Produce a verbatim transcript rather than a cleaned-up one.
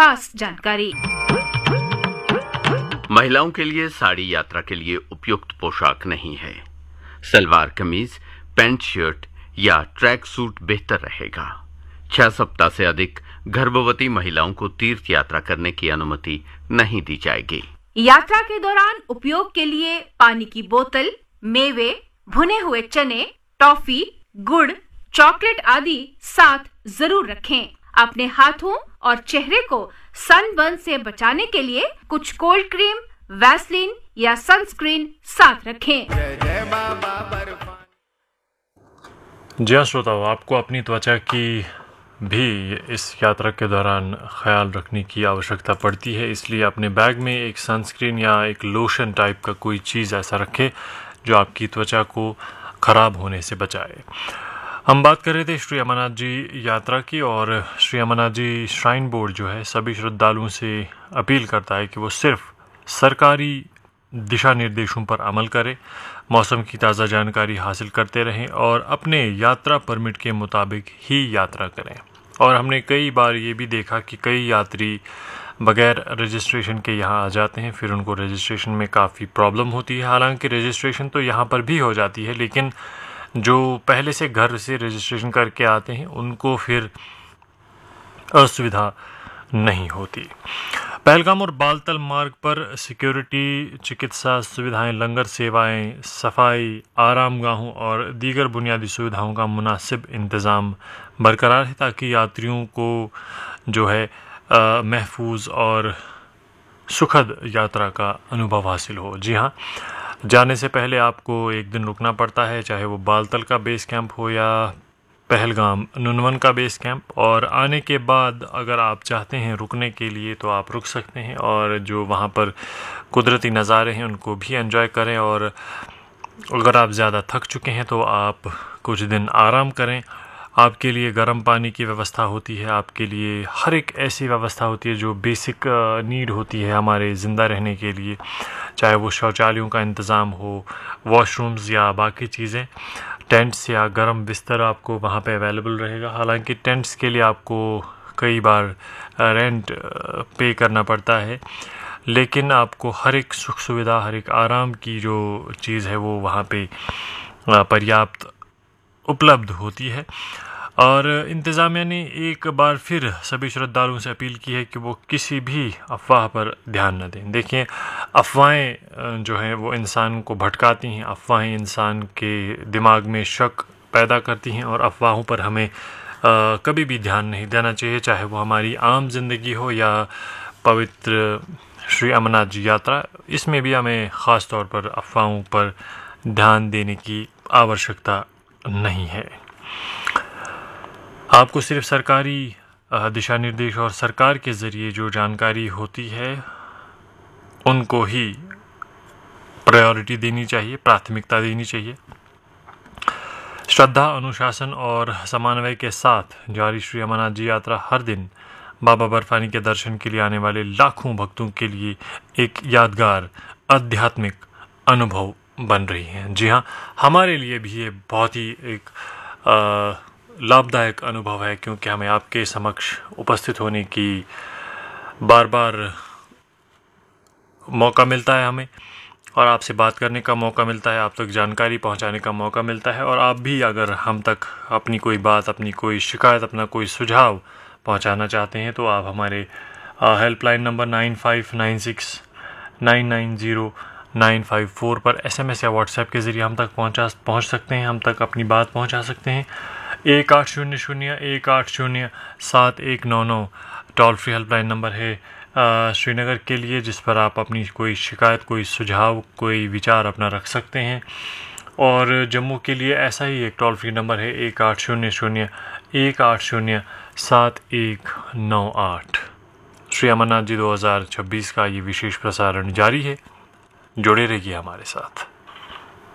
खास जानकारी। महिलाओं के लिए साड़ी यात्रा के लिए उपयुक्त पोशाक नहीं है। सलवार कमीज, पैंट शर्ट या ट्रैक सूट बेहतर रहेगा। छह सप्ताह से अधिक गर्भवती महिलाओं को तीर्थ यात्रा करने की अनुमति नहीं दी जाएगी। यात्रा के दौरान उपयोग के लिए पानी की बोतल, मेवे, भुने हुए चने, टॉफी, गुड़, चॉकलेट आदि साथ जरूर रखें। अपने हाथों और चेहरे को सनबर्न से बचाने के लिए कुछ कोल्ड क्रीम, वैसलीन या सनस्क्रीन साथ रखें। जी हाँ श्रोताओ, आपको अपनी त्वचा की भी इस यात्रा के दौरान ख्याल रखने की आवश्यकता पड़ती है, इसलिए अपने बैग में एक सनस्क्रीन या एक लोशन टाइप का कोई चीज़ ऐसा रखें जो आपकी त्वचा को ख़राब होने से बचाए। हम बात कर रहे थे श्री अमरनाथ जी यात्रा की, और श्री अमरनाथ जी श्राइन बोर्ड जो है सभी श्रद्धालुओं से अपील करता है कि वो सिर्फ सरकारी दिशा निर्देशों पर अमल करें, मौसम की ताज़ा जानकारी हासिल करते रहें और अपने यात्रा परमिट के मुताबिक ही यात्रा करें। और हमने कई बार ये भी देखा कि कई यात्री बगैर रजिस्ट्रेशन के यहाँ आ जाते हैं, फिर उनको रजिस्ट्रेशन में काफ़ी प्रॉब्लम होती है। हालांकि रजिस्ट्रेशन तो यहाँ पर भी हो जाती है, लेकिन जो पहले से घर से रजिस्ट्रेशन करके आते हैं उनको फिर असुविधा नहीं होती। पहलगाम और बालतल मार्ग पर सिक्योरिटी, चिकित्सा सुविधाएं, लंगर सेवाएं, सफाई, आरामगाहों और दीगर बुनियादी सुविधाओं का मुनासिब इंतज़ाम बरकरार है ताकि यात्रियों को जो है आ, महफूज और सुखद यात्रा का अनुभव हासिल हो। जी हाँ, जाने से पहले आपको एक दिन रुकना पड़ता है, चाहे वो बालतल का बेस कैंप हो या पहलगाम नुनवन का बेस कैंप। और आने के बाद अगर आप चाहते हैं रुकने के लिए तो आप रुक सकते हैं और जो वहाँ पर कुदरती नज़ारे हैं उनको भी एंजॉय करें। और अगर आप ज़्यादा थक चुके हैं तो आप कुछ दिन आराम करें। आपके लिए गर्म पानी की व्यवस्था होती है, आपके लिए हर एक ऐसी व्यवस्था होती है जो बेसिक नीड होती है हमारे ज़िंदा रहने के लिए, चाहे वो शौचालयों का इंतज़ाम हो, वॉशरूम्स या बाकी चीज़ें। टेंट्स या गर्म बिस्तर आपको वहाँ पे अवेलेबल रहेगा। हालांकि टेंट्स के लिए आपको कई बार रेंट पे करना पड़ता है, लेकिन आपको हर एक सुख सुविधा, हर एक आराम की जो चीज़ है वो वहाँ पे पर्याप्त उपलब्ध होती है। और इंतज़ामिया ने एक बार फिर सभी श्रद्धालुओं से अपील की है कि वो किसी भी अफवाह पर ध्यान न दें। देखिए, अफवाहें जो हैं वो इंसान को भटकाती हैं, अफवाहें इंसान के दिमाग में शक पैदा करती हैं और अफवाहों पर हमें आ, कभी भी ध्यान नहीं देना चाहिए, चाहे वो हमारी आम जिंदगी हो या पवित्र श्री अमरनाथ जी यात्रा। इसमें भी हमें ख़ास तौर पर अफवाहों पर ध्यान देने की आवश्यकता नहीं है। आपको सिर्फ सरकारी दिशा निर्देश और सरकार के ज़रिए जो जानकारी होती है उनको ही प्रायोरिटी देनी चाहिए, प्राथमिकता देनी चाहिए। श्रद्धा, अनुशासन और समन्वय के साथ जारी श्री अमरनाथ जी यात्रा हर दिन बाबा बर्फानी के दर्शन के लिए आने वाले लाखों भक्तों के लिए एक यादगार आध्यात्मिक अनुभव बन रही है। जी हाँ, हमारे लिए भी ये बहुत ही एक लाभदायक अनुभव है, क्योंकि हमें आपके समक्ष उपस्थित होने की बार बार मौका मिलता है हमें, और आपसे बात करने का मौका मिलता है, आप तक जानकारी पहुंचाने का मौका मिलता है। और आप भी अगर हम तक अपनी कोई बात, अपनी कोई शिकायत, अपना कोई सुझाव पहुंचाना चाहते हैं तो आप हमारे helpline number nine five nine six nine nine zero nine five four पर एसएमएस या व्हाट्सएप के ज़रिए हम तक पहुंचा पहुंच सकते हैं, हम तक अपनी बात पहुंचा सकते हैं। एक आठ शून्य शून्य एक आठ शून्य सात एक नौ नौ टोल फ्री हेल्पलाइन नंबर है श्रीनगर के लिए, जिस पर आप अपनी कोई शिकायत, कोई सुझाव, कोई विचार अपना रख सकते हैं। और जम्मू के लिए ऐसा ही एक टोल फ्री नंबर है एक आठ शून्य शून्य एक आठ शून्य सात एक नौ आठ। श्री अमरनाथ जी दो हज़ार छब्बीस का ये विशेष प्रसारण जारी है, जुड़े रहिए हमारे साथ।